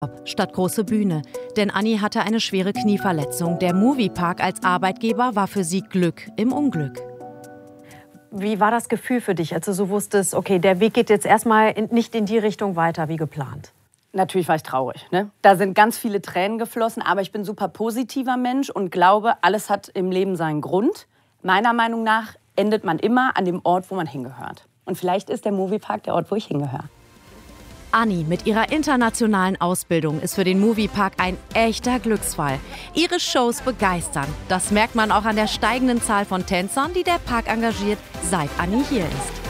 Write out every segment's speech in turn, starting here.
statt große Bühne. Denn Anni hatte eine schwere Knieverletzung. Der Moviepark als Arbeitgeber war für sie Glück im Unglück. Wie war das Gefühl für dich, als du so wusstest, okay, der Weg geht jetzt erstmal nicht in die Richtung weiter wie geplant? Natürlich war ich traurig, ne? Da sind ganz viele Tränen geflossen, aber ich bin ein super positiver Mensch und glaube, alles hat im Leben seinen Grund. Meiner Meinung nach endet man immer an dem Ort, wo man hingehört. Und vielleicht ist der Moviepark der Ort, wo ich hingehöre. Anni mit ihrer internationalen Ausbildung ist für den Moviepark ein echter Glücksfall. Ihre Shows begeistern. Das merkt man auch an der steigenden Zahl von Tänzern, die der Park engagiert, seit Anni hier ist.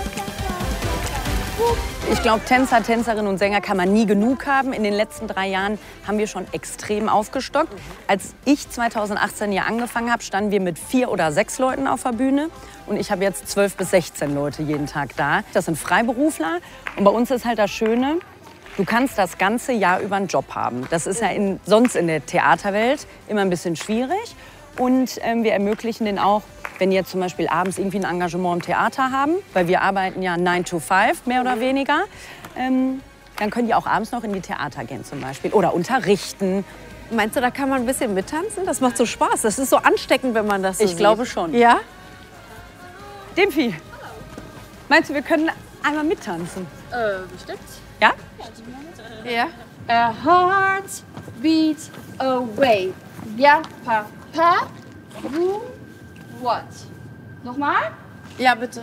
Ich glaube, Tänzer, Tänzerinnen und Sänger kann man nie genug haben. In den letzten 3 Jahren haben wir schon extrem aufgestockt. Als ich 2018 hier angefangen habe, standen wir mit 4 oder 6 Leuten auf der Bühne. Und ich habe jetzt 12 bis 16 Leute jeden Tag da. Das sind Freiberufler. Und bei uns ist halt das Schöne, du kannst das ganze Jahr über einen Job haben. Das ist ja sonst in der Theaterwelt immer ein bisschen schwierig. Und wir ermöglichen den auch, wenn die jetzt zum Beispiel abends irgendwie ein Engagement im Theater haben, weil wir arbeiten ja 9 to 5, mehr oder weniger, dann können die auch abends noch in die Theater gehen zum Beispiel oder unterrichten. Meinst du, da kann man ein bisschen mittanzen? Das macht so Spaß. Das ist so ansteckend, wenn man das so Ich glaube schon. Ja? Dempi, meinst du, wir können einmal mittanzen? Bestimmt. Ja? Ja. A heart beat away. Ja, Papa. What? Nochmal? Ja, bitte.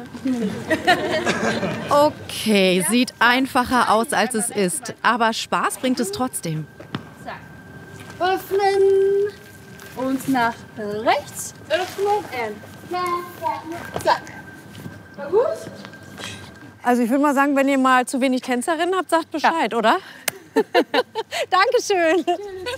Okay, sieht einfacher aus, als es ist. Aber Spaß bringt es trotzdem. Zack. Öffnen. Und nach rechts. Öffnen und zack. War gut? Also ich würde mal sagen, wenn ihr mal zu wenig Tänzerinnen habt, sagt Bescheid, oder? Dankeschön.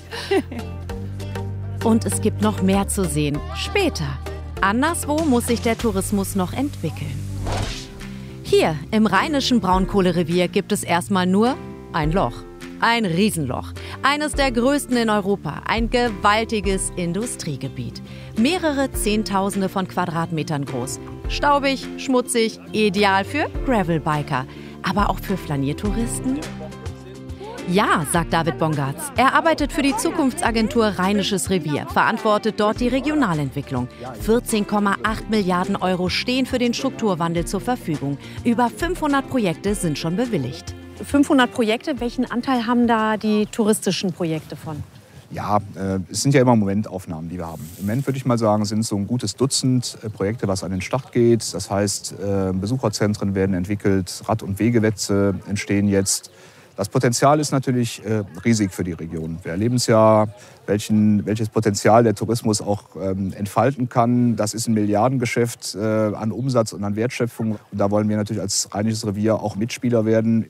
Und es gibt noch mehr zu sehen. Später. Anderswo muss sich der Tourismus noch entwickeln. Hier im rheinischen Braunkohlerevier gibt es erstmal nur ein Loch. Ein Riesenloch. Eines der größten in Europa. Ein gewaltiges Industriegebiet. Mehrere Zehntausende von Quadratmetern groß. Staubig, schmutzig, ideal für Gravelbiker. Aber auch für Flaniertouristen? Ja, sagt David Bongartz. Er arbeitet für die Zukunftsagentur Rheinisches Revier, verantwortet dort die Regionalentwicklung. 14,8 Milliarden Euro stehen für den Strukturwandel zur Verfügung. Über 500 Projekte sind schon bewilligt. 500 Projekte, welchen Anteil haben da die touristischen Projekte von? Ja, es sind ja immer Momentaufnahmen, die wir haben. Im Moment würde ich mal sagen, sind so ein gutes Dutzend Projekte, was an den Start geht. Das heißt, Besucherzentren werden entwickelt, Rad- und Wegenetze entstehen jetzt. Das Potenzial ist natürlich riesig für die Region. Wir erleben es ja, welches Potenzial der Tourismus auch entfalten kann. Das ist ein Milliardengeschäft an Umsatz und an Wertschöpfung. Und da wollen wir natürlich als Rheinisches Revier auch Mitspieler werden.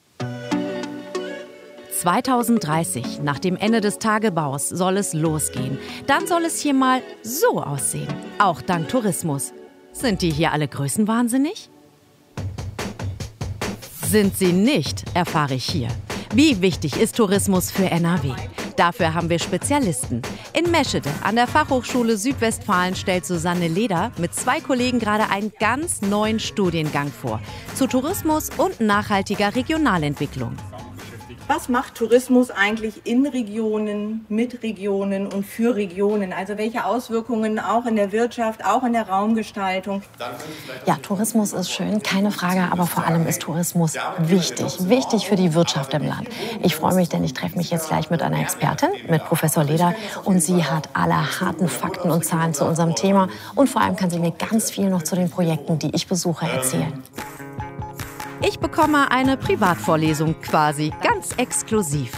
2030, nach dem Ende des Tagebaus, soll es losgehen. Dann soll es hier mal so aussehen. Auch dank Tourismus. Sind die hier alle größenwahnsinnig? Sind sie nicht, erfahre ich hier. Wie wichtig ist Tourismus für NRW? Dafür haben wir Spezialisten. In Meschede an der Fachhochschule Südwestfalen stellt Susanne Leder mit 2 Kollegen gerade einen ganz neuen Studiengang vor. Zu Tourismus und nachhaltiger Regionalentwicklung. Was macht Tourismus eigentlich in Regionen, mit Regionen und für Regionen? Also welche Auswirkungen auch in der Wirtschaft, auch in der Raumgestaltung? Ja, Tourismus ist schön, keine Frage, aber vor allem ist Tourismus wichtig für die Wirtschaft im Land. Ich freue mich, denn ich treffe mich jetzt gleich mit einer Expertin, mit Professor Leder, und sie hat alle harten Fakten und Zahlen zu unserem Thema und vor allem kann sie mir ganz viel noch zu den Projekten, die ich besuche, erzählen. Ich bekomme eine Privatvorlesung quasi, ganz exklusiv.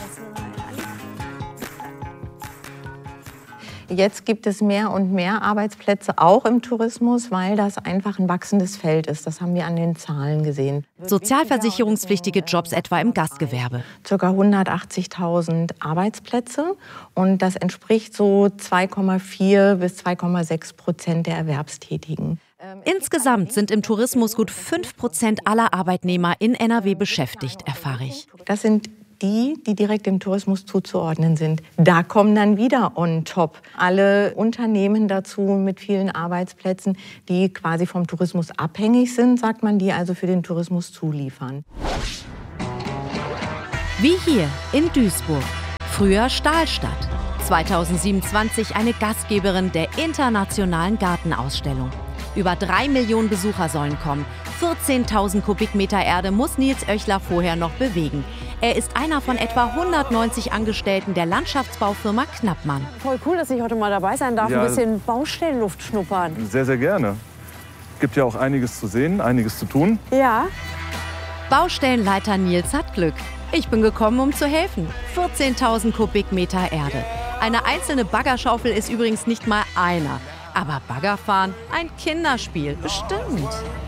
Jetzt gibt es mehr und mehr Arbeitsplätze, auch im Tourismus, weil das einfach ein wachsendes Feld ist. Das haben wir an den Zahlen gesehen. Sozialversicherungspflichtige Jobs etwa im Gastgewerbe. Circa 180.000 Arbeitsplätze und das entspricht so 2,4 bis 2,6% der Erwerbstätigen. Insgesamt sind im Tourismus gut 5% aller Arbeitnehmer in NRW beschäftigt, erfahre ich. Das sind die direkt dem Tourismus zuzuordnen sind. Da kommen dann wieder on top alle Unternehmen dazu mit vielen Arbeitsplätzen, die quasi vom Tourismus abhängig sind, sagt man, die also für den Tourismus zuliefern. Wie hier in Duisburg. Früher Stahlstadt. 2027 eine Gastgeberin der internationalen Gartenausstellung. Über 3 Millionen Besucher sollen kommen. 14.000 Kubikmeter Erde muss Nils Oechler vorher noch bewegen. Er ist einer von etwa 190 Angestellten der Landschaftsbaufirma Knappmann. Voll cool, dass ich heute mal dabei sein darf, Ja. ein bisschen Baustellenluft schnuppern. Sehr, sehr gerne. Gibt ja auch einiges zu sehen, einiges zu tun. Ja. Baustellenleiter Nils hat Glück. Ich bin gekommen, um zu helfen. 14.000 Kubikmeter Erde. Eine einzelne Baggerschaufel ist übrigens nicht mal einer. Aber Baggerfahren, ein Kinderspiel, bestimmt.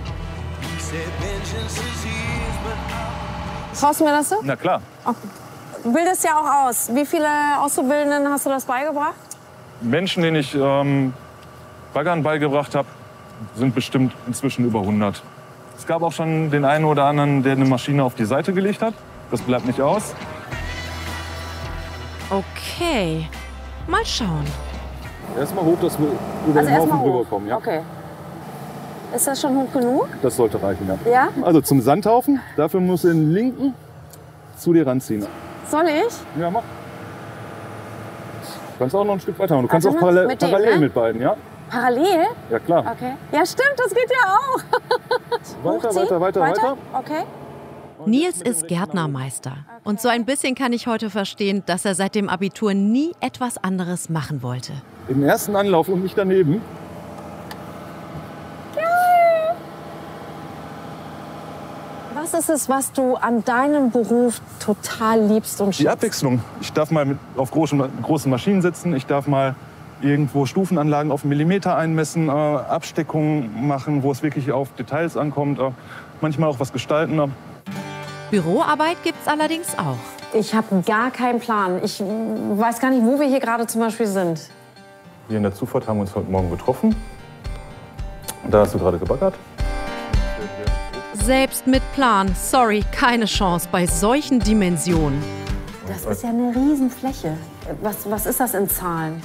Traust du mir das so? Na klar. Du bildest ja auch aus. Wie viele Auszubildenden hast du das beigebracht? Menschen, denen ich Baggern beigebracht habe, sind bestimmt inzwischen über 100. Es gab auch schon den einen oder anderen, der eine Maschine auf die Seite gelegt hat. Das bleibt nicht aus. Okay, mal schauen. Erstmal hoch, dass wir über den Haufen rüberkommen. Ja? Okay. Ist das schon hoch genug? Das sollte reichen, ja. Ja? Also zum Sandhaufen, dafür musst du den linken zu dir ranziehen. Soll ich? Ja, mach. Du kannst auch noch ein Stück weiter machen. Du kannst Also auch parallel mit dem, ne? mit beiden, ja? Parallel? Ja, klar. Okay. Ja, stimmt, das geht ja auch. Weiter. Okay. Nils ist Gärtnermeister. Und so ein bisschen kann ich heute verstehen, dass er seit dem Abitur nie etwas anderes machen wollte. Im ersten Anlauf und nicht daneben. Was ist es, was du an deinem Beruf total liebst und Die schätzt? Abwechslung. Ich darf mal auf großen Maschinen sitzen. Ich darf mal irgendwo Stufenanlagen auf Millimeter einmessen, Absteckungen machen, wo es wirklich auf Details ankommt. Manchmal auch was gestalten. Büroarbeit gibt's allerdings auch. Ich habe gar keinen Plan. Ich weiß gar nicht, wo wir hier gerade zum Beispiel sind. Wir in der Zufahrt haben uns heute Morgen getroffen. Da hast du gerade gebaggert. Selbst mit Plan, sorry, keine Chance bei solchen Dimensionen. Das ist ja eine Riesenfläche. Was ist das in Zahlen?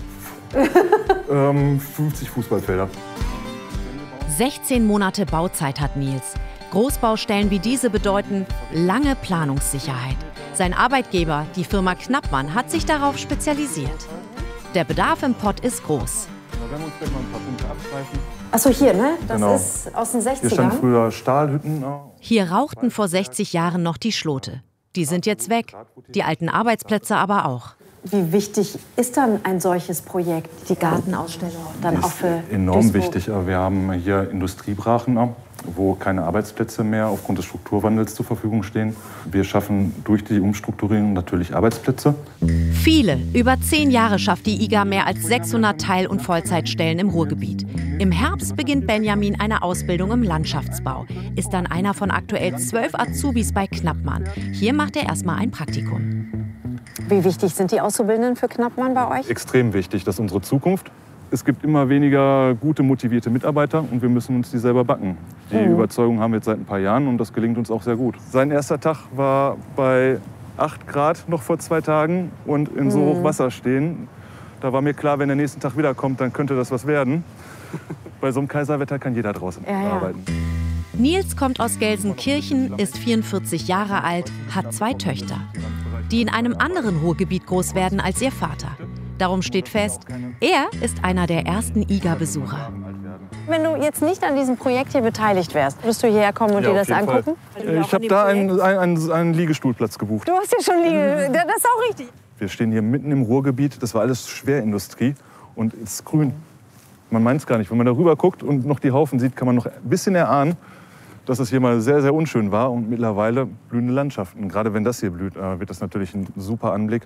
50 Fußballfelder. 16 Monate Bauzeit hat Nils. Großbaustellen wie diese bedeuten lange Planungssicherheit. Sein Arbeitgeber, die Firma Knappmann, hat sich darauf spezialisiert. Der Bedarf im Pott ist groß. Da werden wir uns gleich mal ein paar Punkte abstreifen. Achso, hier, ne? Das Genau. ist aus den Hier standen 60ern. früher Stahlhütten. Hier rauchten vor 60 Jahren noch die Schlote. Die sind jetzt weg, die alten Arbeitsplätze aber auch. Wie wichtig ist dann ein solches Projekt, die Gartenausstellung, dann auch für Enorm Duisburg? wichtig. Wir haben hier Industriebrachen, wo keine Arbeitsplätze mehr aufgrund des Strukturwandels zur Verfügung stehen. Wir schaffen durch die Umstrukturierung natürlich Arbeitsplätze. Viele, über 10 Jahre schafft die IGA mehr als 600 Teil- und Vollzeitstellen im Ruhrgebiet. Im Herbst beginnt Benjamin eine Ausbildung im Landschaftsbau, ist dann einer von aktuell 12 Azubis bei Knappmann. Hier macht er erstmal ein Praktikum. Wie wichtig sind die Auszubildenden für Knappmann bei euch? Extrem wichtig, das ist unsere Zukunft. Es gibt immer weniger gute, motivierte Mitarbeiter und wir müssen uns die selber backen. Die Überzeugung haben wir jetzt seit ein paar Jahren und das gelingt uns auch sehr gut. Sein erster Tag war bei 8 Grad noch vor 2 Tagen und in so hoch Wasser stehen. Da war mir klar, wenn der nächsten Tag wiederkommt, dann könnte das was werden. Bei so einem Kaiserwetter kann jeder draußen arbeiten. Nils kommt aus Gelsenkirchen, ist 44 Jahre alt, hat 2 Töchter, die in einem anderen Ruhrgebiet groß werden als ihr Vater. Darum steht fest, er ist einer der ersten IGA-Besucher. Wenn du jetzt nicht an diesem Projekt hier beteiligt wärst, würdest du hierher kommen und dir das angucken? Ich habe da einen Liegestuhlplatz gebucht. Du hast ja schon Liege. Das ist auch richtig. Wir stehen hier mitten im Ruhrgebiet. Das war alles Schwerindustrie und es ist grün. Man meint es gar nicht. Wenn man da rüber guckt und noch die Haufen sieht, kann man noch ein bisschen erahnen, dass es hier mal sehr, sehr unschön war und mittlerweile blühende Landschaften. Gerade wenn das hier blüht, wird das natürlich ein super Anblick.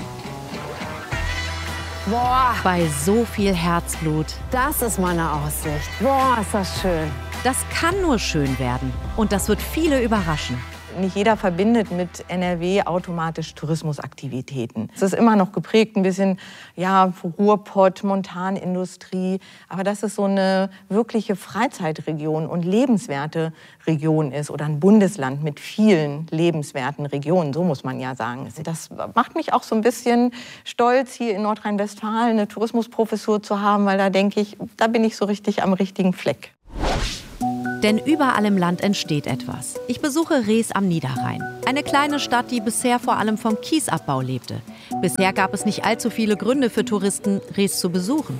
Boah, Bei so viel Herzblut. das ist meine Aussicht. Boah, ist das schön. Das kann nur schön werden. Und das wird viele überraschen. Nicht jeder verbindet mit NRW automatisch Tourismusaktivitäten. Es ist immer noch geprägt ein bisschen, ja, Ruhrpott, Montanindustrie. Aber dass es so eine wirkliche Freizeitregion und lebenswerte Region ist oder ein Bundesland mit vielen lebenswerten Regionen, so muss man ja sagen. Das macht mich auch so ein bisschen stolz, hier in Nordrhein-Westfalen eine Tourismusprofessur zu haben, weil da denke ich, da bin ich so richtig am richtigen Fleck. Denn überall im Land entsteht etwas. Ich besuche Rees am Niederrhein. Eine kleine Stadt, die bisher vor allem vom Kiesabbau lebte. Bisher gab es nicht allzu viele Gründe für Touristen, Rees zu besuchen.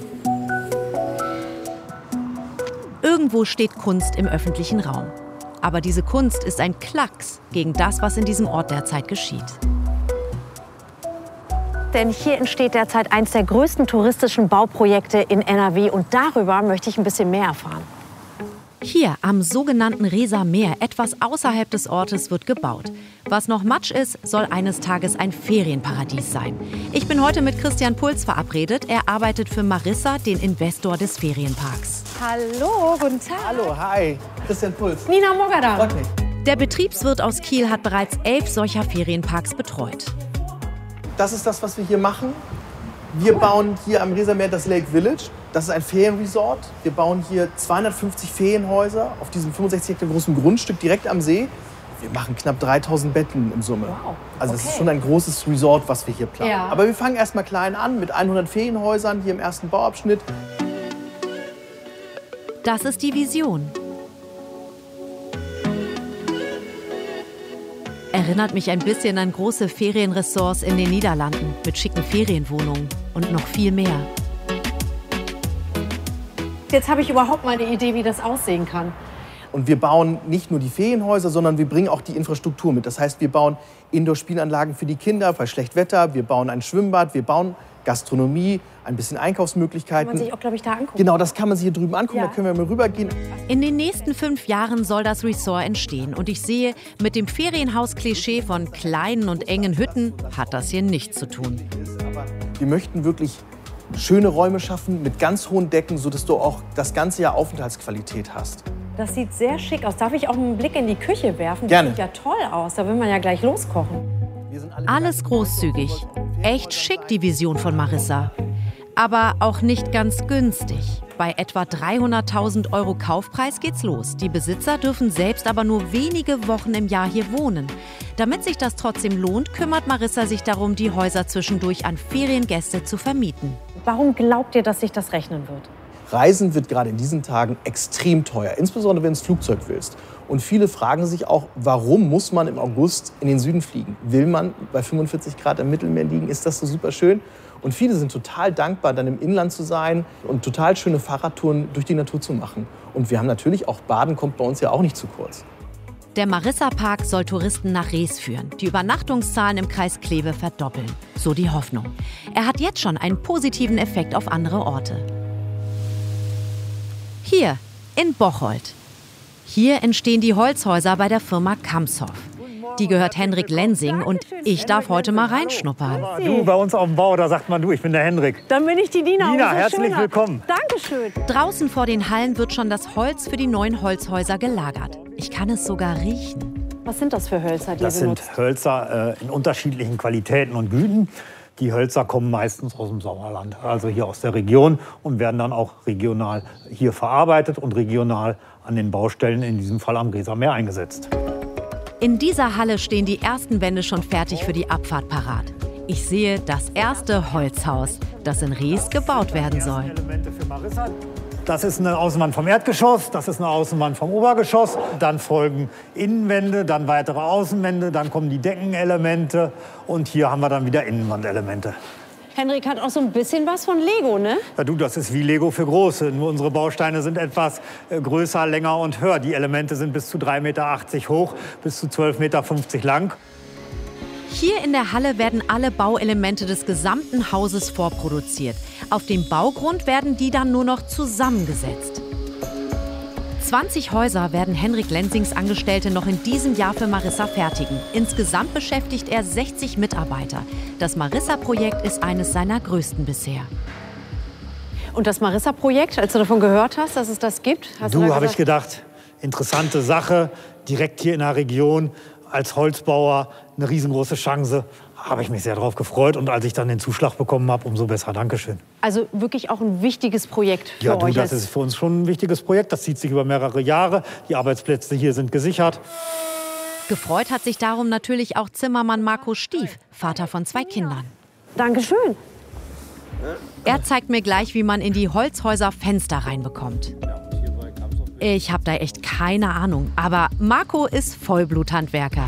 Irgendwo steht Kunst im öffentlichen Raum. Aber diese Kunst ist ein Klacks gegen das, was in diesem Ort derzeit geschieht. Denn hier entsteht derzeit eines der größten touristischen Bauprojekte in NRW. Und darüber möchte ich ein bisschen mehr erfahren. Hier am sogenannten Reeser Meer, etwas außerhalb des Ortes, wird gebaut. Was noch Matsch ist, soll eines Tages ein Ferienparadies sein. Ich bin heute mit Christian Puls verabredet. Er arbeitet für Marissa, den Investor des Ferienparks. Hallo, guten Tag. Hallo, hi. Christian Puls. Nina Mogadam. Freut mich. Der Betriebswirt aus Kiel hat bereits 11 solcher Ferienparks betreut. Das ist das, was wir hier machen. Wir bauen hier am Reeser Meer das Lake Village. Das ist ein Ferienresort. Wir bauen hier 250 Ferienhäuser auf diesem 65 Hektar großen Grundstück direkt am See. Wir machen knapp 3000 Betten in Summe. Wow. Also das ist schon ein großes Resort, was wir hier planen. Ja. Aber wir fangen erst mal klein an mit 100 Ferienhäusern hier im ersten Bauabschnitt. Das ist die Vision. Erinnert mich ein bisschen an große Ferienressorts in den Niederlanden mit schicken Ferienwohnungen und noch viel mehr. Jetzt habe ich überhaupt mal eine Idee, wie das aussehen kann. Und wir bauen nicht nur die Ferienhäuser, sondern wir bringen auch die Infrastruktur mit. Das heißt, wir bauen Indoor-Spielanlagen für die Kinder bei schlechtem Wetter. Wir bauen ein Schwimmbad, wir bauen Gastronomie, ein bisschen Einkaufsmöglichkeiten. Kann man sich auch, glaube ich, da angucken. Genau, das kann man sich hier drüben angucken. Ja. Da können wir mal rübergehen. In den nächsten 5 Jahren soll das Resort entstehen. Und ich sehe, mit dem Ferienhaus-Klischee von kleinen und engen Hütten hat das hier nichts zu tun. Aber wir möchten wirklich schöne Räume schaffen mit ganz hohen Decken, sodass du auch das ganze Jahr Aufenthaltsqualität hast. Das sieht sehr schick aus. Darf ich auch einen Blick in die Küche werfen? Gerne. Das sieht ja toll aus. Da will man ja gleich loskochen. Wir sind alle Alles großzügig. Echt schick, die Vision von Marissa. Aber auch nicht ganz günstig. Bei etwa 300.000 € Kaufpreis geht's los. Die Besitzer dürfen selbst aber nur wenige Wochen im Jahr hier wohnen. Damit sich das trotzdem lohnt, kümmert Marissa sich darum, die Häuser zwischendurch an Feriengäste zu vermieten. Warum glaubt ihr, dass sich das rechnen wird? Reisen wird gerade in diesen Tagen extrem teuer, insbesondere wenn du ins Flugzeug willst. Und viele fragen sich auch, warum muss man im August in den Süden fliegen? Will man bei 45 Grad im Mittelmeer liegen? Ist das so super schön? Und viele sind total dankbar, dann im Inland zu sein und total schöne Fahrradtouren durch die Natur zu machen. Und wir haben natürlich auch Baden, kommt bei uns ja auch nicht zu kurz. Der Marissa-Park soll Touristen nach Rees führen, die Übernachtungszahlen im Kreis Kleve verdoppeln. So die Hoffnung. Er hat jetzt schon einen positiven Effekt auf andere Orte. Hier in Bocholt. Hier entstehen die Holzhäuser bei der Firma Kamshoff. Die gehört Henrik Lensing und ich darf heute mal reinschnuppern. Du, bei uns auf dem Bau, da sagt man du, ich bin der Henrik. Dann bin ich die Nina. Nina, herzlich willkommen. Dankeschön. Draußen vor den Hallen wird schon das Holz für die neuen Holzhäuser gelagert. Ich kann es sogar riechen. Was sind das für Hölzer, die ihr Das benutzt? sind Hölzer in unterschiedlichen Qualitäten und Güten. Die Hölzer kommen meistens aus dem Sauerland, also hier aus der Region, und werden dann auch regional hier verarbeitet und regional an den Baustellen, in diesem Fall am Reeser Meer, eingesetzt. In dieser Halle stehen die ersten Wände schon fertig für die Abfahrt parat. Ich sehe das erste Holzhaus, das in Rees gebaut werden soll. Elemente für Marissa. Das ist eine Außenwand vom Erdgeschoss, das ist eine Außenwand vom Obergeschoss. Dann folgen Innenwände, dann weitere Außenwände, dann kommen die Deckenelemente und hier haben wir dann wieder Innenwandelemente. Henrik hat auch so ein bisschen was von Lego, ne? Ja, du, das ist wie Lego für Große. Nur unsere Bausteine sind etwas größer, länger und höher. Die Elemente sind bis zu 3,80 Meter hoch, bis zu 12,50 Meter lang. Hier in der Halle werden alle Bauelemente des gesamten Hauses vorproduziert. Auf dem Baugrund werden die dann nur noch zusammengesetzt. 20 Häuser werden Henrik Lensings Angestellte noch in diesem Jahr für Marissa fertigen. Insgesamt beschäftigt er 60 Mitarbeiter. Das Marissa-Projekt ist eines seiner größten bisher. Und das Marissa-Projekt, als du davon gehört hast, dass es das gibt? Hast du da Habe ich gesagt, gedacht, interessante Sache, direkt hier in der Region, als Holzbauer eine riesengroße Chance. Habe ich mich sehr darauf gefreut. Und als ich dann den Zuschlag bekommen habe, umso besser. Dankeschön. Also wirklich auch ein wichtiges Projekt für Ja, du, euch. das ist für uns schon ein wichtiges Projekt. Das zieht sich über mehrere Jahre. Die Arbeitsplätze hier sind gesichert. Gefreut hat sich darum natürlich auch Zimmermann Marco Stief, Vater von 2 Kindern. Dankeschön. Er zeigt mir gleich, wie man in die Holzhäuser Fenster reinbekommt. Ich habe da echt keine Ahnung. Aber Marco ist Vollbluthandwerker.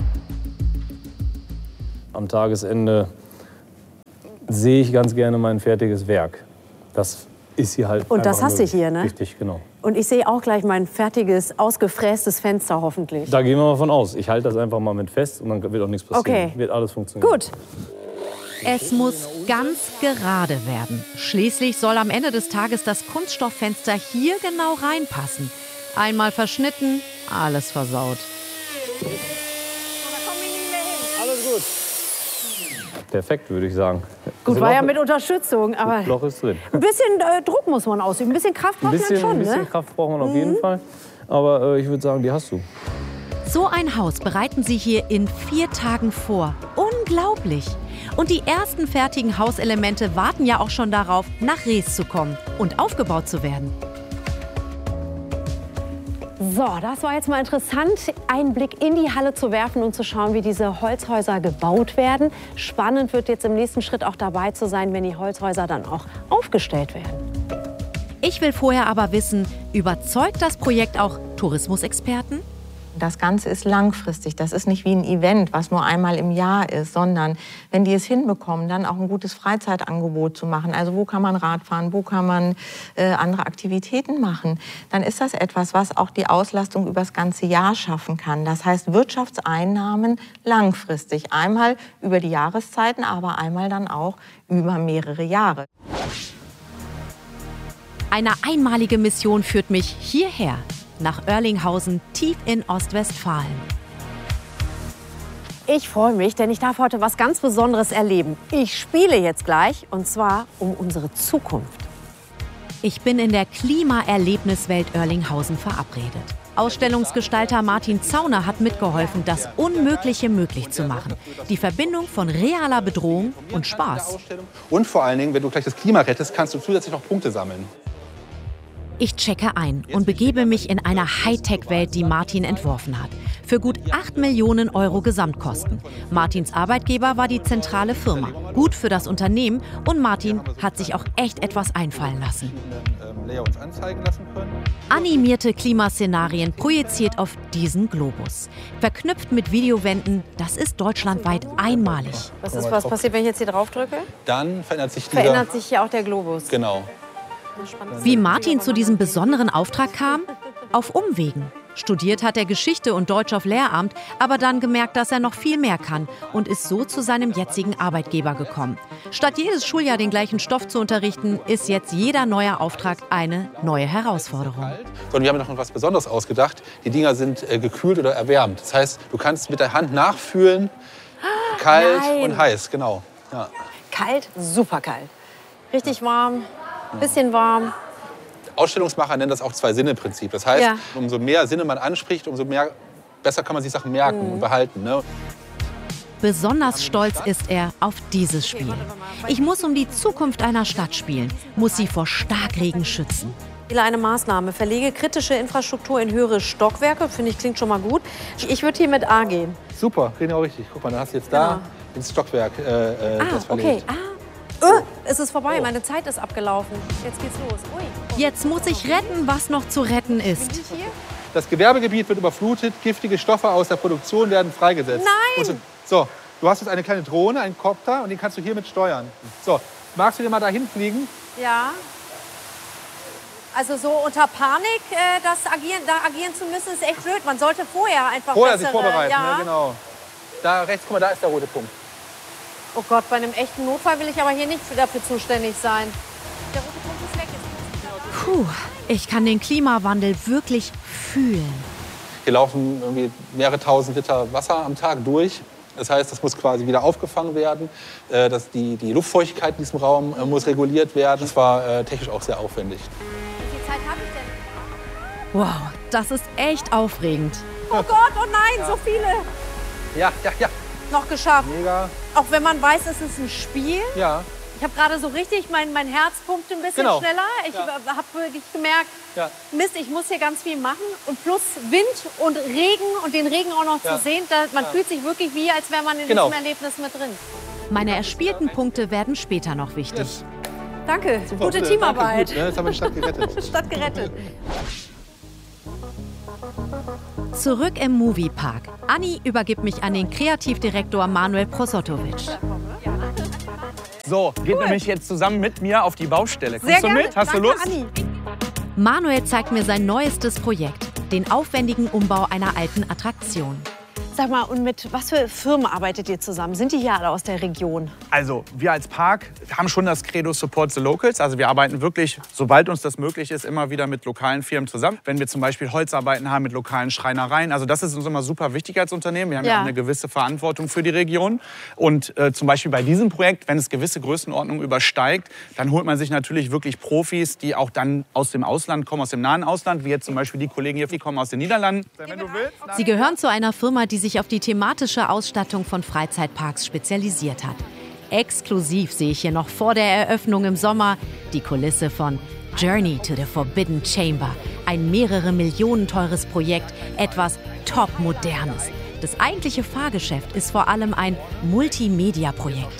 Am Tagesende sehe ich ganz gerne mein fertiges Werk. Das ist hier halt. Und das hast du hier, ne? Richtig, genau. Und ich sehe auch gleich mein fertiges, ausgefrästes Fenster hoffentlich. Da gehen wir mal von aus. Ich halte das einfach mal mit fest und dann wird auch nichts passieren. Okay. Wird alles funktionieren. Gut. Es muss ganz gerade werden. Schließlich soll am Ende des Tages das Kunststofffenster hier genau reinpassen. Einmal verschnitten, alles versaut. Alles gut. Perfekt, würde ich sagen. Gut, war ja mit Unterstützung, aber Loch ist drin. ein bisschen Druck muss man ausüben, ein bisschen Kraft braucht man schon, ein bisschen ne? Kraft braucht man auf jeden Fall. Aber ich würde sagen, die hast du. So ein Haus bereiten sie hier in 4 Tagen vor. Unglaublich! Und die ersten fertigen Hauselemente warten ja auch schon darauf, nach Rees zu kommen und aufgebaut zu werden. So, das war jetzt mal interessant, einen Blick in die Halle zu werfen und zu schauen, wie diese Holzhäuser gebaut werden. Spannend wird jetzt im nächsten Schritt auch dabei zu sein, wenn die Holzhäuser dann auch aufgestellt werden. Ich will vorher aber wissen, überzeugt das Projekt auch Tourismusexperten? Das Ganze ist langfristig. Das ist nicht wie ein Event, was nur einmal im Jahr ist, sondern wenn die es hinbekommen, dann auch ein gutes Freizeitangebot zu machen. Also wo kann man Radfahren, wo kann man andere Aktivitäten machen, dann ist das etwas, was auch die Auslastung über das ganze Jahr schaffen kann. Das heißt Wirtschaftseinnahmen langfristig. Einmal über die Jahreszeiten, aber einmal dann auch über mehrere Jahre. Eine einmalige Mission führt mich hierher, nach Oerlinghausen, tief in Ostwestfalen. Ich freue mich, denn ich darf heute was ganz Besonderes erleben. Ich spiele jetzt gleich, und zwar um unsere Zukunft. Ich bin in der Klimaerlebniswelt Oerlinghausen verabredet. Ausstellungsgestalter Martin Zauner hat mitgeholfen, das Unmögliche möglich zu machen. Die Verbindung von realer Bedrohung und Spaß. Und vor allen Dingen, wenn du gleich das Klima rettest, kannst du zusätzlich noch Punkte sammeln. Ich checke ein und begebe mich in eine Hightech-Welt, die Martin entworfen hat. Für gut 8 Millionen Euro Gesamtkosten. Martins Arbeitgeber war die zentrale Firma. Gut für das Unternehmen und Martin hat sich auch echt etwas einfallen lassen. Animierte Klimaszenarien projiziert auf diesen Globus. Verknüpft mit Videowänden, das ist deutschlandweit einmalig. Was passiert, wenn ich jetzt hier drauf drücke? Dann verändert sich hier auch der Globus. Genau. Wie Martin zu diesem besonderen Auftrag kam? Auf Umwegen. Studiert hat er Geschichte und Deutsch auf Lehramt, aber dann gemerkt, dass er noch viel mehr kann und ist so zu seinem jetzigen Arbeitgeber gekommen. Statt jedes Schuljahr den gleichen Stoff zu unterrichten, ist jetzt jeder neue Auftrag eine neue Herausforderung. Und wir haben noch was Besonderes ausgedacht. Die Dinger sind gekühlt oder erwärmt. Das heißt, du kannst mit der Hand nachfühlen, kalt und heiß, genau. Ja. Kalt, super kalt. Richtig warm, bisschen warm. Ausstellungsmacher nennen das auch Zwei-Sinne-Prinzip. Das heißt, umso mehr Sinne man anspricht, umso besser kann man sich Sachen merken und behalten. Ne? Besonders stolz ist er auf dieses Spiel. Ich muss um die Zukunft einer Stadt spielen, muss sie vor Starkregen schützen. Eine Maßnahme, verlege kritische Infrastruktur in höhere Stockwerke, finde ich, klingt schon mal gut. Ich würde hier mit A gehen. Super, genau richtig. Guck mal, dann hast du jetzt da ins Stockwerk das verlegt. Okay. Es ist vorbei, meine Zeit ist abgelaufen. Jetzt geht's los. Ui. Jetzt muss ich retten, was noch zu retten ist. Das Gewerbegebiet wird überflutet, giftige Stoffe aus der Produktion werden freigesetzt. Nein! So, du hast jetzt eine kleine Drohne, einen Kopter und den kannst du hiermit steuern. So, magst du dir mal dahin fliegen? Ja. Also so unter Panik da agieren zu müssen, ist echt blöd. Man sollte vorher einfach sich vorbereiten, ja. Ne, genau. Da rechts, guck mal, da ist der rote Punkt. Oh Gott, bei einem echten Notfall will ich aber hier nicht dafür zuständig sein. Der rote Punkt ist weg. Puh, ich kann den Klimawandel wirklich fühlen. Hier laufen irgendwie mehrere tausend Liter Wasser am Tag durch. Das heißt, das muss quasi wieder aufgefangen werden. Die Luftfeuchtigkeit in diesem Raum muss reguliert werden. Das war technisch auch sehr aufwendig. Wie viel Zeit habe ich denn? Wow, das ist echt aufregend. Oh Gott, oh nein, so viele. Ja. Noch geschafft. Mega. Auch wenn man weiß, es ist ein Spiel. Ja. Ich habe gerade so richtig, mein Herz pumpt ein bisschen schneller. Ich habe wirklich gemerkt, Mist, ich muss hier ganz viel machen. Und plus Wind und Regen und den Regen auch noch zu sehen. Man fühlt sich wirklich wie, als wäre man in diesem Erlebnis mit drin. Meine erspielten Punkte werden später noch wichtig. Danke, gute Teamarbeit. Danke, gut, ne? Jetzt haben wir die Stadt gerettet. Stadt gerettet. Zurück im Moviepark. Anni übergibt mich an den Kreativdirektor Manuel Prosotovic. So, geht nämlich jetzt zusammen mit mir auf die Baustelle. Kommst du mit? Hast du Lust? Anni. Manuel zeigt mir sein neuestes Projekt, den aufwendigen Umbau einer alten Attraktion. Sag mal, und mit was für Firmen arbeitet ihr zusammen? Sind die hier alle aus der Region? Also, wir als Park haben schon das Credo Support the Locals. Also wir arbeiten wirklich, sobald uns das möglich ist, immer wieder mit lokalen Firmen zusammen. Wenn wir zum Beispiel Holzarbeiten haben mit lokalen Schreinereien. Also das ist uns immer super wichtig als Unternehmen. Wir haben ja auch eine gewisse Verantwortung für die Region. Und zum Beispiel bei diesem Projekt, wenn es gewisse Größenordnungen übersteigt, dann holt man sich natürlich wirklich Profis, die auch dann aus dem Ausland kommen, aus dem nahen Ausland. Wie jetzt zum Beispiel die Kollegen hier, die kommen aus den Niederlanden. Wenn du willst. Sie gehören zu einer Firma, die sich auf die thematische Ausstattung von Freizeitparks spezialisiert hat. Exklusiv sehe ich hier noch vor der Eröffnung im Sommer die Kulisse von Journey to the Forbidden Chamber. Ein mehrere Millionen teures Projekt, etwas Top-Modernes. Das eigentliche Fahrgeschäft ist vor allem ein Multimedia-Projekt.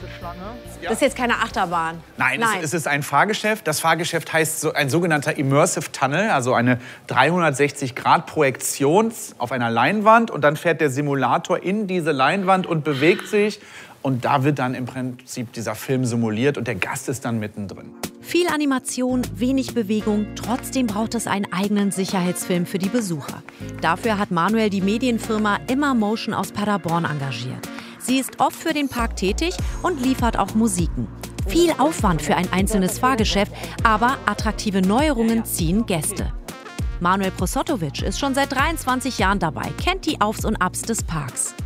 Das ist jetzt keine Achterbahn. Nein. Es ist ein Fahrgeschäft. Das Fahrgeschäft heißt so ein sogenannter Immersive Tunnel, also eine 360-Grad-Projektion auf einer Leinwand. Und dann fährt der Simulator in diese Leinwand und bewegt sich. Und da wird dann im Prinzip dieser Film simuliert und der Gast ist dann mittendrin. Viel Animation, wenig Bewegung, trotzdem braucht es einen eigenen Sicherheitsfilm für die Besucher. Dafür hat Manuel die Medienfirma Immermotion aus Paderborn engagiert. Sie ist oft für den Park tätig und liefert auch Musiken. Viel Aufwand für ein einzelnes Fahrgeschäft, aber attraktive Neuerungen ziehen Gäste. Manuel Prosotovic ist schon seit 23 Jahren dabei, kennt die Aufs und Abs des Parks.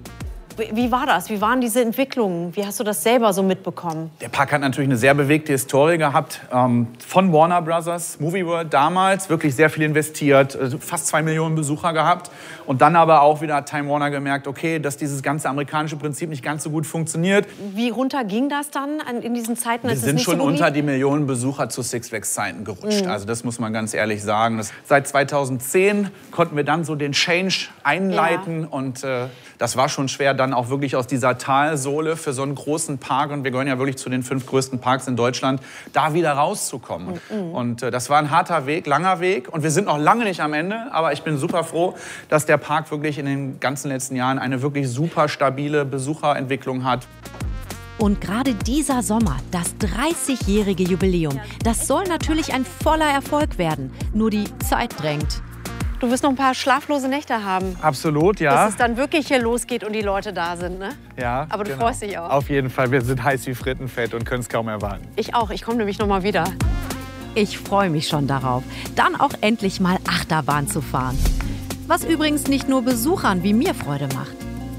Wie war das? Wie waren diese Entwicklungen? Wie hast du das selber so mitbekommen? Der Park hat natürlich eine sehr bewegte Historie gehabt. Von Warner Brothers, Movie World damals, wirklich sehr viel investiert, fast 2 Millionen Besucher gehabt. Und dann aber auch wieder hat Time Warner gemerkt, okay, dass dieses ganze amerikanische Prinzip nicht ganz so gut funktioniert. Wie runter ging das dann in diesen Zeiten, als Wir sind es nicht schon so gut unter lief? die Millionen Besucher zu Six Flags Zeiten gerutscht. Mhm. Also das muss man ganz ehrlich sagen. Seit 2010 konnten wir dann so den Change einleiten. Ja. Und das war schon schwer, dann auch wirklich aus dieser Talsohle für so einen großen Park, und wir gehören ja wirklich zu den 5 größten Parks in Deutschland, da wieder rauszukommen. Mhm. Und das war ein harter Weg, langer Weg. Und wir sind noch lange nicht am Ende. Aber ich bin super froh, dass der Park wirklich in den ganzen letzten Jahren eine wirklich super stabile Besucherentwicklung hat. Und gerade dieser Sommer, das 30-jährige Jubiläum, das soll natürlich ein voller Erfolg werden. Nur die Zeit drängt. Du wirst noch ein paar schlaflose Nächte haben. Absolut, ja. Dass es dann wirklich hier losgeht und die Leute da sind, ne? Ja, aber du genau. freust dich auch. Auf jeden Fall, wir sind heiß wie Frittenfett und können es kaum erwarten. Ich auch, ich komme nämlich noch mal wieder. Ich freue mich schon darauf, dann auch endlich mal Achterbahn zu fahren. Was übrigens nicht nur Besuchern wie mir Freude macht.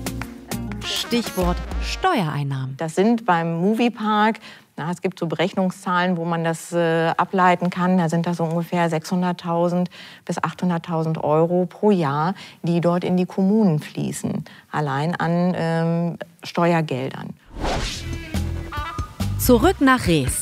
Stichwort Steuereinnahmen. Das sind beim Moviepark, es gibt so Berechnungszahlen, wo man das ableiten kann. Da sind das so ungefähr 600.000 bis 800.000 Euro pro Jahr, die dort in die Kommunen fließen. Allein an Steuergeldern. Zurück nach Rees.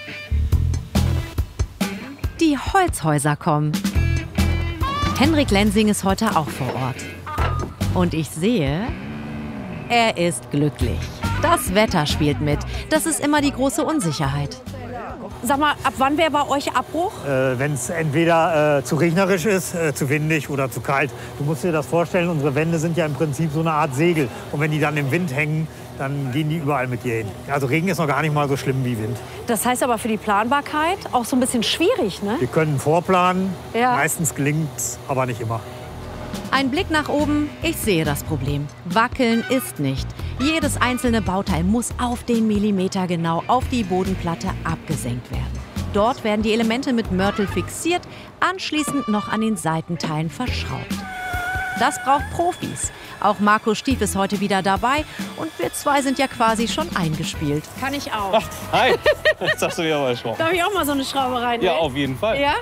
Die Holzhäuser kommen. Henrik Lensing ist heute auch vor Ort. Und ich sehe, er ist glücklich. Das Wetter spielt mit. Das ist immer die große Unsicherheit. Sag mal, ab wann wäre bei euch Abbruch? Wenn es entweder zu regnerisch ist, zu windig oder zu kalt. Du musst dir das vorstellen, unsere Wände sind ja im Prinzip so eine Art Segel. Und wenn die dann im Wind hängen, dann gehen die überall mit dir hin. Also Regen ist noch gar nicht mal so schlimm wie Wind. Das heißt aber für die Planbarkeit auch so ein bisschen schwierig, ne? Wir können vorplanen, ja. Meistens gelingt es, aber nicht immer. Ein Blick nach oben, ich sehe das Problem. Wackeln ist nicht. Jedes einzelne Bauteil muss auf den Millimeter genau auf die Bodenplatte abgesenkt werden. Dort werden die Elemente mit Mörtel fixiert, anschließend noch an den Seitenteilen verschraubt. Das braucht Profis. Auch Marco Stief ist heute wieder dabei und wir zwei sind ja quasi schon eingespielt. Kann ich auch. Ach, hi, jetzt hast du dir aber schon. Darf ich auch mal so eine Schraube rein? Ja, auf jeden Fall. Ja?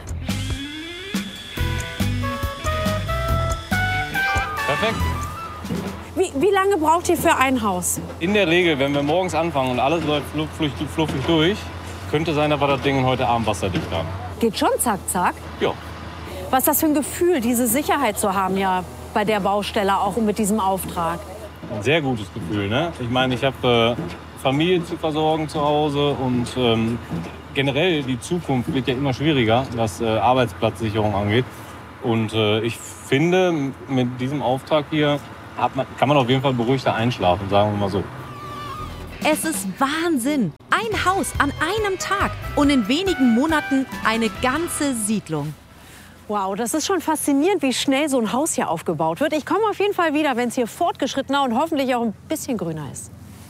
Perfekt. Wie lange braucht ihr für ein Haus? In der Regel, wenn wir morgens anfangen und alles läuft fluffig durch, könnte sein, dass wir das Ding heute Abend wasserdicht haben. Geht schon zack, zack? Ja. Was ist das für ein Gefühl, diese Sicherheit zu haben, ja, bei der Baustelle auch und mit diesem Auftrag? Ein sehr gutes Gefühl, ne? Ich meine, ich habe Familie zu versorgen zu Hause und generell die Zukunft wird ja immer schwieriger, was Arbeitsplatzsicherung angeht. Und ich finde, mit diesem Auftrag hier kann man auf jeden Fall beruhigter einschlafen, sagen wir mal so. Es ist Wahnsinn. Ein Haus an einem Tag und in wenigen Monaten eine ganze Siedlung. Wow, das ist schon faszinierend, wie schnell so ein Haus hier aufgebaut wird. Ich komme auf jeden Fall wieder, wenn es hier fortgeschrittener und hoffentlich auch ein bisschen grüner ist.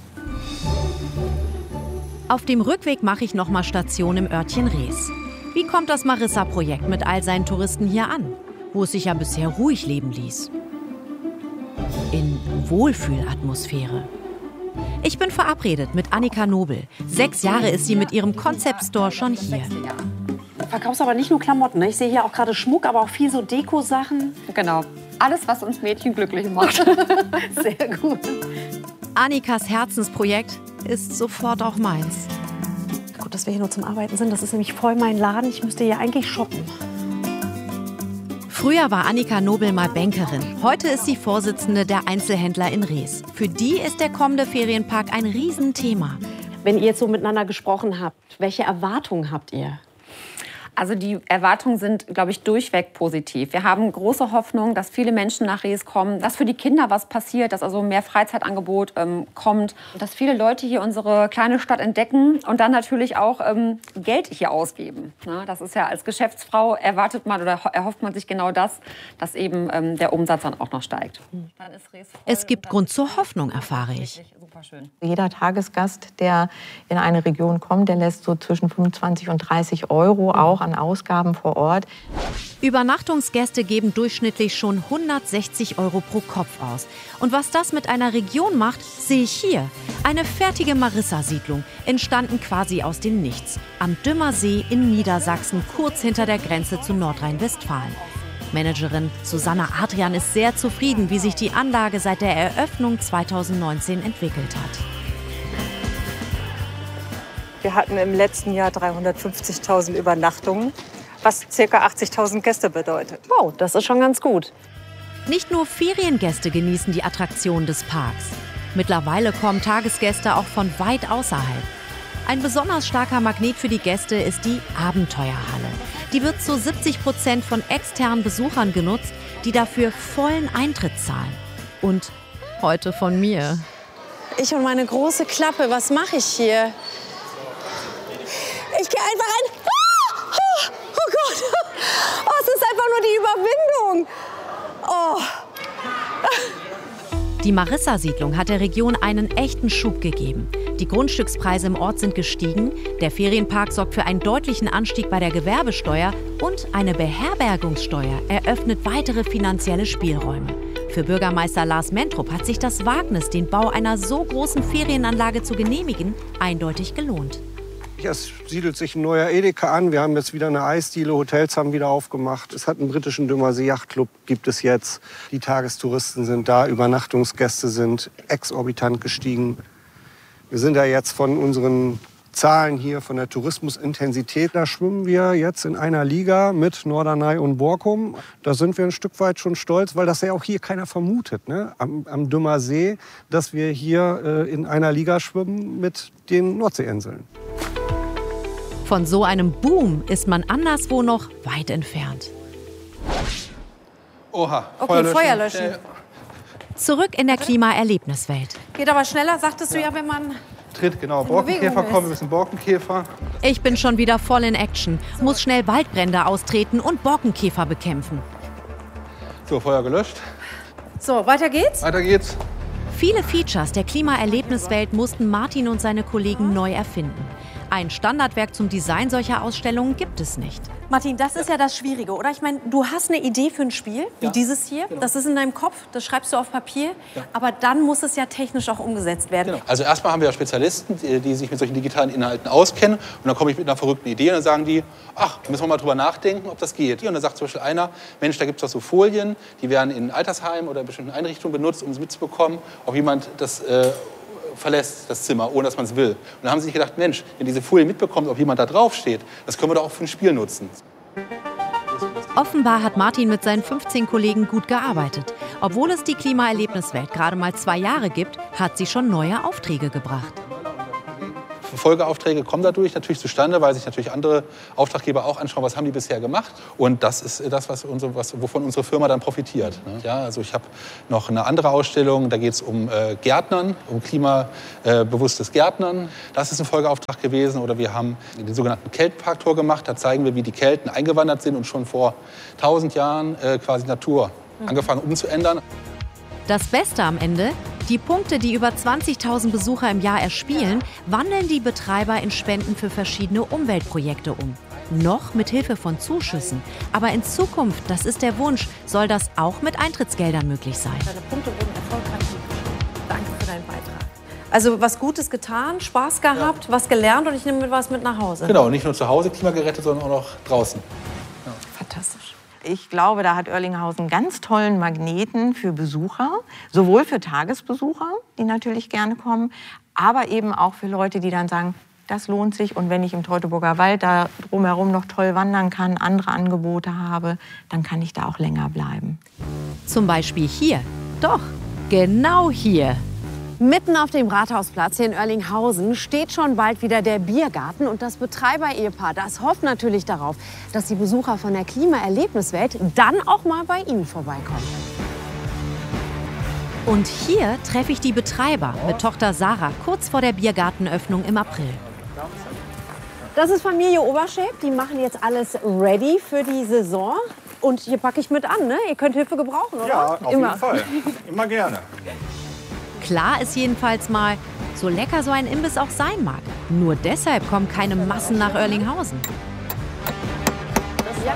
Auf dem Rückweg mache ich nochmal Station im Örtchen Rees. Wie kommt das Marissa-Projekt mit all seinen Touristen hier an, wo es sich ja bisher ruhig leben ließ? In Wohlfühlatmosphäre. Ich bin verabredet mit Annika Nobel. 6 Jahre ist sie mit ihrem Concept Store schon hier. Du verkaufst aber nicht nur Klamotten, ne? Ich sehe hier auch gerade Schmuck, aber auch viel so Deko-Sachen. Genau. Alles, was uns Mädchen glücklich macht. Sehr gut. Annikas Herzensprojekt ist sofort auch meins. Gut, dass wir hier nur zum Arbeiten sind. Das ist nämlich voll mein Laden. Ich müsste hier eigentlich shoppen. Früher war Annika Nobel mal Bankerin. Heute ist sie Vorsitzende der Einzelhändler in Rees. Für die ist der kommende Ferienpark ein Riesenthema. Wenn ihr jetzt so miteinander gesprochen habt, welche Erwartungen habt ihr? Also die Erwartungen sind, glaube ich, durchweg positiv. Wir haben große Hoffnung, dass viele Menschen nach Rees kommen, dass für die Kinder was passiert, dass also mehr Freizeitangebot kommt, dass viele Leute hier unsere kleine Stadt entdecken und dann natürlich auch Geld hier ausgeben. Ne? Das ist ja als Geschäftsfrau erwartet man oder erhofft man sich genau das, dass eben der Umsatz dann auch noch steigt. Dann ist Rees voll. Es gibt Grund zur Hoffnung, erfahre ich. Jeder Tagesgast, der in eine Region kommt, der lässt so zwischen 25 und 30 Euro auch an Ausgaben vor Ort. Übernachtungsgäste geben durchschnittlich schon 160 Euro pro Kopf aus. Und was das mit einer Region macht, sehe ich hier. Eine fertige Marissa-Siedlung, entstanden quasi aus dem Nichts. Am Dümmer See in Niedersachsen, kurz hinter der Grenze zu Nordrhein-Westfalen. Managerin Susanna Adrian ist sehr zufrieden, wie sich die Anlage seit der Eröffnung 2019 entwickelt hat. Wir hatten im letzten Jahr 350.000 Übernachtungen, was ca. 80.000 Gäste bedeutet. Wow, das ist schon ganz gut. Nicht nur Feriengäste genießen die Attraktion des Parks. Mittlerweile kommen Tagesgäste auch von weit außerhalb. Ein besonders starker Magnet für die Gäste ist die Abenteuerhalle. Die wird zu 70% von externen Besuchern genutzt, die dafür vollen Eintritt zahlen. Und heute von mir. Ich und meine große Klappe, was mache ich hier? Ich gehe einfach rein. Ah! Oh Gott! Oh, es ist einfach nur die Überwindung. Oh. Die Marissa-Siedlung hat der Region einen echten Schub gegeben. Die Grundstückspreise im Ort sind gestiegen, der Ferienpark sorgt für einen deutlichen Anstieg bei der Gewerbesteuer und eine Beherbergungssteuer eröffnet weitere finanzielle Spielräume. Für Bürgermeister Lars Mentrup hat sich das Wagnis, den Bau einer so großen Ferienanlage zu genehmigen, eindeutig gelohnt. Es siedelt sich ein neuer Edeka an. Wir haben jetzt wieder eine Eisdiele, Hotels haben wieder aufgemacht. Es hat einen britischen Dümmer See Yachtclub, gibt es jetzt. Die Tagestouristen sind da, Übernachtungsgäste sind exorbitant gestiegen. Wir sind da jetzt von unseren Zahlen hier, von der Tourismusintensität, da schwimmen wir jetzt in einer Liga mit Norderney und Borkum. Da sind wir ein Stück weit schon stolz, weil das ja auch hier keiner vermutet, ne? Am Dümmer See, dass wir hier in einer Liga schwimmen mit den Nordseeinseln. Von so einem Boom ist man anderswo noch weit entfernt. Oha, okay, Feuerlöschen. Zurück in der Klimaerlebniswelt. Geht aber schneller, sagtest du ja, wenn man... Tritt, genau. Borkenkäfer kommen, wir müssen Borkenkäfer. Ich bin schon wieder voll in Action, muss schnell Waldbrände austreten und Borkenkäfer bekämpfen. So, Feuer gelöscht. So, weiter geht's? Weiter geht's. Viele Features der Klimaerlebniswelt mussten Martin und seine Kollegen neu erfinden. Ein Standardwerk zum Design solcher Ausstellungen gibt es nicht. Martin, das ist ja das Schwierige, oder? Ich meine, du hast eine Idee für ein Spiel, wie dieses hier. Genau. Das ist in deinem Kopf, das schreibst du auf Papier. Ja. Aber dann muss es ja technisch auch umgesetzt werden. Genau. Also erstmal haben wir ja Spezialisten, die sich mit solchen digitalen Inhalten auskennen. Und dann komme ich mit einer verrückten Idee und dann sagen die, ach, müssen wir mal drüber nachdenken, ob das geht. Und dann sagt zum Beispiel einer, Mensch, da gibt es doch so Folien, die werden in Altersheimen oder in bestimmten Einrichtungen benutzt, um es mitzubekommen, ob jemand das verlässt, das Zimmer, ohne dass man es will. Und dann haben sie sich gedacht, Mensch, wenn diese Folie mitbekommt, ob jemand da drauf steht, das können wir doch auch für ein Spiel nutzen. Offenbar hat Martin mit seinen 15 Kollegen gut gearbeitet. Obwohl es die Klimaerlebniswelt gerade mal 2 Jahre gibt, hat sie schon neue Aufträge gebracht. Folgeaufträge kommen dadurch natürlich zustande, weil sich natürlich andere Auftraggeber auch anschauen, was haben die bisher gemacht. Und das ist das, wovon unsere Firma dann profitiert. Ja, also ich habe noch eine andere Ausstellung, da geht es um Gärtnern, um klimabewusstes Gärtnern. Das ist ein Folgeauftrag gewesen. Oder wir haben den sogenannten Keltenparktour gemacht. Da zeigen wir, wie die Kelten eingewandert sind und schon vor 1000 Jahren quasi Natur angefangen umzuändern. Das Beste am Ende: Die Punkte, die über 20.000 Besucher im Jahr erspielen, wandeln die Betreiber in Spenden für verschiedene Umweltprojekte um. Noch mit Hilfe von Zuschüssen. Aber in Zukunft, das ist der Wunsch, soll das auch mit Eintrittsgeldern möglich sein. Deine Punkte wurden erfolgreich. Danke für deinen Beitrag. Also was Gutes getan, Spaß gehabt, was gelernt und ich nehme was mit nach Hause. Genau, nicht nur zu Hause Klima gerettet, sondern auch noch draußen. Ja. Fantastisch. Ich glaube, da hat Oerlinghausen einen ganz tollen Magneten für Besucher, sowohl für Tagesbesucher, die natürlich gerne kommen, aber eben auch für Leute, die dann sagen, das lohnt sich. Und wenn ich im Teutoburger Wald da drumherum noch toll wandern kann, andere Angebote habe, dann kann ich da auch länger bleiben. Zum Beispiel hier. Doch, genau hier. Mitten auf dem Rathausplatz hier in Oerlinghausen steht schon bald wieder der Biergarten. Und das Betreiber-Ehepaar, das hofft natürlich darauf, dass die Besucher von der Klimaerlebniswelt dann auch mal bei ihnen vorbeikommen. Und hier treffe ich die Betreiber mit Tochter Sarah kurz vor der Biergartenöffnung im April. Das ist Familie Oberschäb. Die machen jetzt alles ready für die Saison. Und hier packe ich mit an, ne? Ihr könnt Hilfe gebrauchen, oder? Ja, auf jeden Fall. Immer gerne. Klar ist jedenfalls mal, so lecker so ein Imbiss auch sein mag. Nur deshalb kommen keine Massen nach Oerlinghausen. Ja.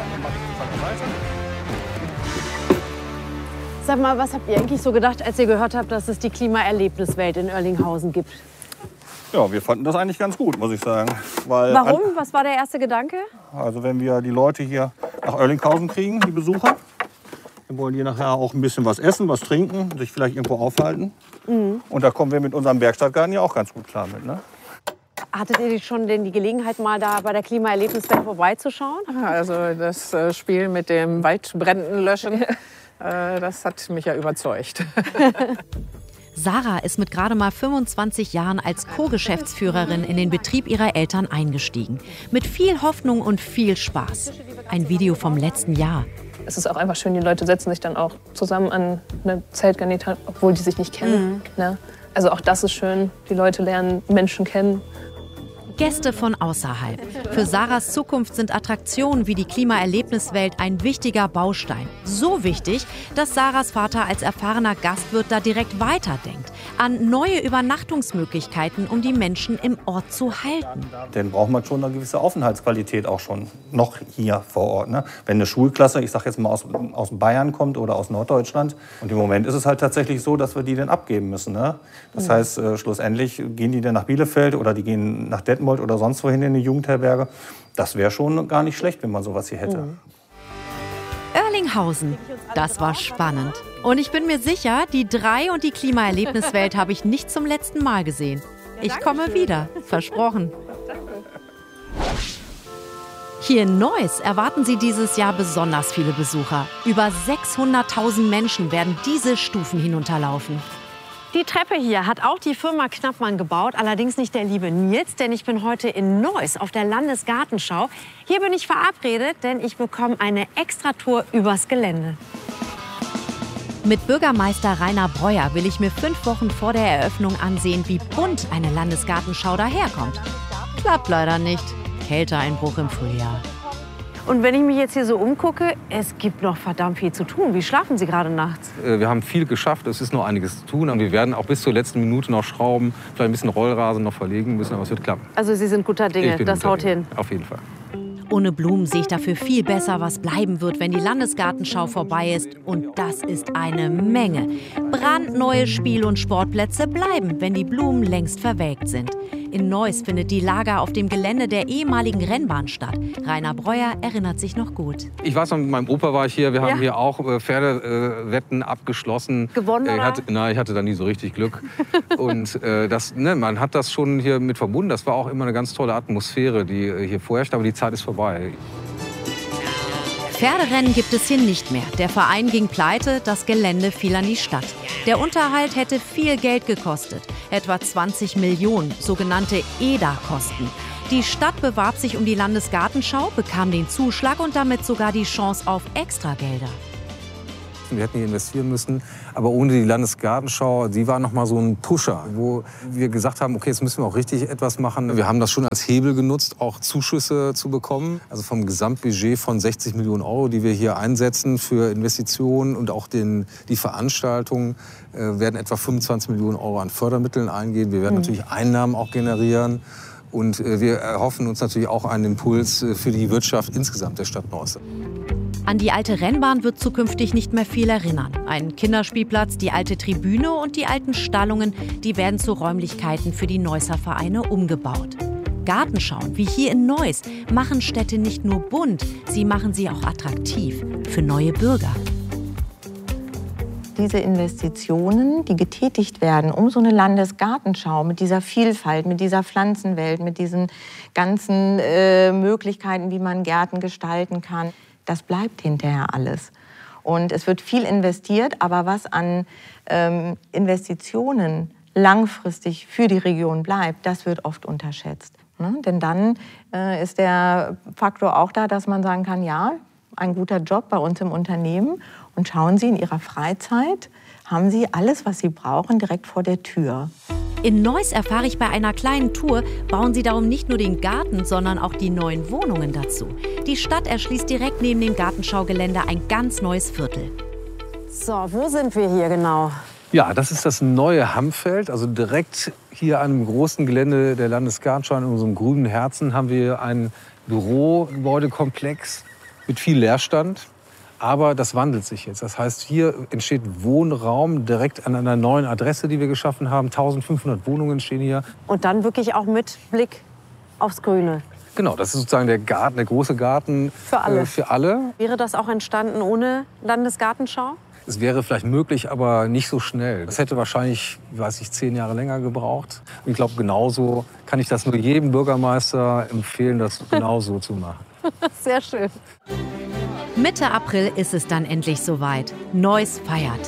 Sag mal, was habt ihr eigentlich so gedacht, als ihr gehört habt, dass es die Klimaerlebniswelt in Oerlinghausen gibt? Ja, wir fanden das eigentlich ganz gut, muss ich sagen. Weil warum? Was war der erste Gedanke? Also wenn wir die Leute hier nach Oerlinghausen kriegen, die Besucher, wir wollen hier nachher auch ein bisschen was essen, was trinken, sich vielleicht irgendwo aufhalten. Mhm. Und da kommen wir mit unserem Werkstattgarten ja auch ganz gut klar mit, ne? Hattet ihr schon die Gelegenheit, mal da bei der Klimaerlebniswelt vorbeizuschauen? Also das Spiel mit dem Waldbränden löschen, das hat mich ja überzeugt. Sarah ist mit gerade mal 25 Jahren als Co-Geschäftsführerin in den Betrieb ihrer Eltern eingestiegen. Mit viel Hoffnung und viel Spaß. Ein Video vom letzten Jahr. Es ist auch einfach schön, die Leute setzen sich dann auch zusammen an eine Zeltgarnitur, obwohl die sich nicht kennen. Ne? Also auch das ist schön, die Leute lernen Menschen kennen. Gäste von außerhalb. Für Sarahs Zukunft sind Attraktionen wie die Klimaerlebniswelt ein wichtiger Baustein. So wichtig, dass Sarahs Vater als erfahrener Gastwirt da direkt weiterdenkt. An neue Übernachtungsmöglichkeiten, um die Menschen im Ort zu halten. Dann braucht man schon eine gewisse Aufenthaltsqualität auch schon noch hier vor Ort. Ne? Wenn eine Schulklasse, ich sag jetzt mal aus Bayern kommt oder aus Norddeutschland, und im Moment ist es halt tatsächlich so, dass wir die dann abgeben müssen. Ne? Das heißt, schlussendlich gehen die dann nach Bielefeld oder die gehen nach Detmold oder sonst wohin in die Jugendherberge. Das wäre schon gar nicht schlecht, wenn man sowas hier hätte. Oerlinghausen, das war spannend. Und ich bin mir sicher, die 3 und die Klimaerlebniswelt habe ich nicht zum letzten Mal gesehen. Ich komme wieder, versprochen. Hier in Neuss erwarten Sie dieses Jahr besonders viele Besucher. Über 600.000 Menschen werden diese Stufen hinunterlaufen. Die Treppe hier hat auch die Firma Knappmann gebaut, allerdings nicht der liebe Nils, denn ich bin heute in Neuss auf der Landesgartenschau. Hier bin ich verabredet, denn ich bekomme eine Extratour übers Gelände. Mit Bürgermeister Rainer Breuer will ich mir 5 Wochen vor der Eröffnung ansehen, wie bunt eine Landesgartenschau daherkommt. Klappt leider nicht. Kälteeinbruch im Frühjahr. Und wenn ich mich jetzt hier so umgucke, es gibt noch verdammt viel zu tun. Wie schlafen Sie gerade nachts? Wir haben viel geschafft, es ist noch einiges zu tun. Und wir werden auch bis zur letzten Minute noch schrauben, vielleicht ein bisschen Rollrasen noch verlegen müssen, aber es wird klappen. Also Sie sind guter Dinge, das haut hin. Auf jeden Fall. Ohne Blumen sehe ich dafür viel besser, was bleiben wird, wenn die Landesgartenschau vorbei ist. Und das ist eine Menge. Brandneue Spiel- und Sportplätze bleiben, wenn die Blumen längst verwelkt sind. In Neuss findet die Lager auf dem Gelände der ehemaligen Rennbahn statt. Rainer Breuer erinnert sich noch gut. Ich weiß noch, mit meinem Opa war ich hier. Wir haben hier auch Pferdewetten abgeschlossen. Gewonnen, oder? Ich hatte da nie so richtig Glück. Und man hat das schon hier mit verbunden. Das war auch immer eine ganz tolle Atmosphäre, die hier vorherrscht. Aber die Zeit ist vorbei. Pferderennen gibt es hier nicht mehr. Der Verein ging pleite, das Gelände fiel an die Stadt. Der Unterhalt hätte viel Geld gekostet, etwa 20 Millionen, sogenannte EDA-Kosten. Die Stadt bewarb sich um die Landesgartenschau, bekam den Zuschlag und damit sogar die Chance auf Extragelder. Wir hätten hier investieren müssen, aber ohne die Landesgartenschau, die war noch mal so ein Pusher, wo wir gesagt haben, okay, jetzt müssen wir auch richtig etwas machen. Wir haben das schon als Hebel genutzt, auch Zuschüsse zu bekommen. Also vom Gesamtbudget von 60 Millionen Euro, die wir hier einsetzen für Investitionen und auch die Veranstaltungen, werden etwa 25 Millionen Euro an Fördermitteln eingehen. Wir werden natürlich Einnahmen auch generieren. Und wir erhoffen uns natürlich auch einen Impuls für die Wirtschaft insgesamt der Stadt Neuss. An die alte Rennbahn wird zukünftig nicht mehr viel erinnern. Ein Kinderspielplatz, die alte Tribüne und die alten Stallungen, die werden zu Räumlichkeiten für die Neusser Vereine umgebaut. Gartenschauen, wie hier in Neuss, machen Städte nicht nur bunt, sie machen sie auch attraktiv für neue Bürger. Diese Investitionen, die getätigt werden, um so eine Landesgartenschau mit dieser Vielfalt, mit dieser Pflanzenwelt, mit diesen ganzen Möglichkeiten, wie man Gärten gestalten kann, das bleibt hinterher alles. Und es wird viel investiert, aber was an Investitionen langfristig für die Region bleibt, das wird oft unterschätzt. Ne? Denn dann ist der Faktor auch da, dass man sagen kann, ja, ein guter Job bei uns im Unternehmen. Und schauen Sie, in Ihrer Freizeit haben Sie alles, was Sie brauchen, direkt vor der Tür. In Neuss erfahre ich bei einer kleinen Tour, bauen sie darum nicht nur den Garten, sondern auch die neuen Wohnungen dazu. Die Stadt erschließt direkt neben dem Gartenschaugelände ein ganz neues Viertel. So, wo sind wir hier genau? Ja, das ist das neue Hammfeld. Also direkt hier an einem großen Gelände der Landesgartenschau in unserem grünen Herzen haben wir einen Bürogebäudekomplex mit viel Leerstand. Aber das wandelt sich jetzt. Das heißt, hier entsteht Wohnraum direkt an einer neuen Adresse, die wir geschaffen haben. 1500 Wohnungen stehen hier. Und dann wirklich auch mit Blick aufs Grüne. Genau, das ist sozusagen der Garten, der große Garten für alle. Für alle. Wäre das auch entstanden ohne Landesgartenschau? Es wäre vielleicht möglich, aber nicht so schnell. Das hätte wahrscheinlich, 10 Jahre länger gebraucht. Und ich glaube, genauso kann ich das nur jedem Bürgermeister empfehlen, das genauso zu machen. Sehr schön. Mitte April ist es dann endlich soweit. Neuss feiert.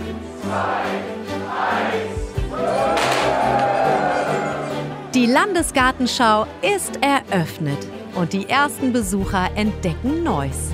2, 1, die Landesgartenschau ist eröffnet und die ersten Besucher entdecken Neuss.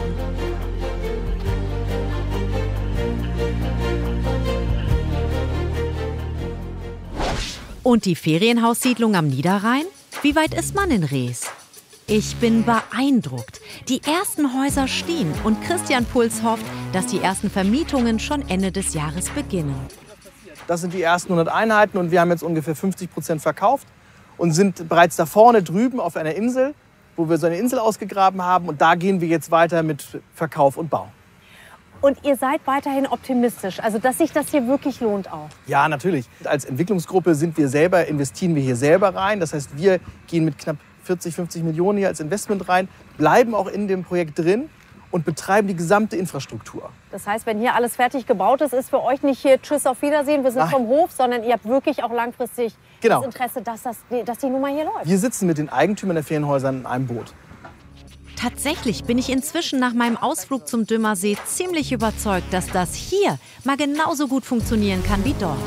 Und die Ferienhaussiedlung am Niederrhein? Wie weit ist man in Rees? Ich bin beeindruckt. Die ersten Häuser stehen und Christian Puls hofft, dass die ersten Vermietungen schon Ende des Jahres beginnen. Das sind die ersten 100 Einheiten und wir haben jetzt ungefähr 50% verkauft und sind bereits da vorne drüben auf einer Insel, wo wir so eine Insel ausgegraben haben und da gehen wir jetzt weiter mit Verkauf und Bau. Und ihr seid weiterhin optimistisch, also dass sich das hier wirklich lohnt auch? Ja, natürlich. Als Entwicklungsgruppe investieren wir hier selber rein. Das heißt, wir gehen mit knapp 40, 50 Millionen hier als Investment rein, bleiben auch in dem Projekt drin und betreiben die gesamte Infrastruktur. Das heißt, wenn hier alles fertig gebaut ist, ist für euch nicht hier Tschüss, auf Wiedersehen, wir sind vom Hof, sondern ihr habt wirklich auch langfristig das Interesse, dass die Nummer hier läuft. Wir sitzen mit den Eigentümern der Ferienhäuser in einem Boot. Tatsächlich bin ich inzwischen nach meinem Ausflug zum Dümmersee ziemlich überzeugt, dass das hier mal genauso gut funktionieren kann wie dort.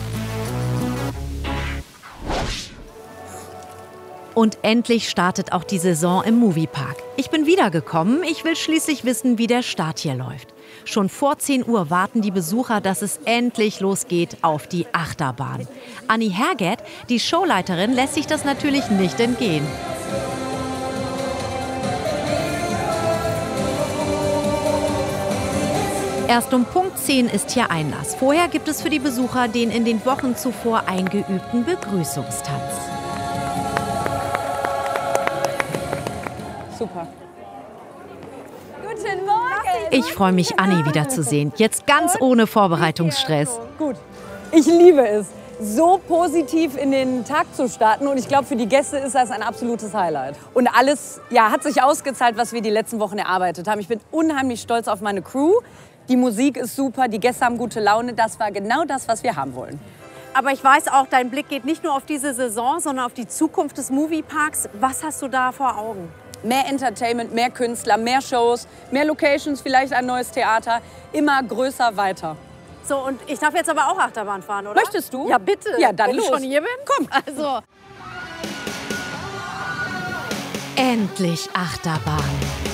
Und endlich startet auch die Saison im Moviepark. Ich bin wiedergekommen, ich will schließlich wissen, wie der Start hier läuft. Schon vor 10 Uhr warten die Besucher, dass es endlich losgeht auf die Achterbahn. Anni Herget, die Showleiterin, lässt sich das natürlich nicht entgehen. Erst um Punkt 10 ist hier Einlass. Vorher gibt es für die Besucher den in den Wochen zuvor eingeübten Begrüßungstanz. Super. Guten Morgen. Ich freue mich, Anni wiederzusehen. Jetzt ganz ohne Vorbereitungsstress. Gut. Ich liebe es, so positiv in den Tag zu starten. Und ich glaube, für die Gäste ist das ein absolutes Highlight. Und alles hat sich ausgezahlt, was wir die letzten Wochen erarbeitet haben. Ich bin unheimlich stolz auf meine Crew. Die Musik ist super, die Gäste haben gute Laune. Das war genau das, was wir haben wollen. Aber ich weiß auch, dein Blick geht nicht nur auf diese Saison, sondern auf die Zukunft des Movieparks. Was hast du da vor Augen? Mehr Entertainment, mehr Künstler, mehr Shows, mehr Locations, vielleicht ein neues Theater. Immer größer, weiter. So, und ich darf jetzt aber auch Achterbahn fahren, oder? Möchtest du? Ja, bitte. Ja, dann Wenn los. ich schon hier bin? Komm. Also. Endlich Achterbahn.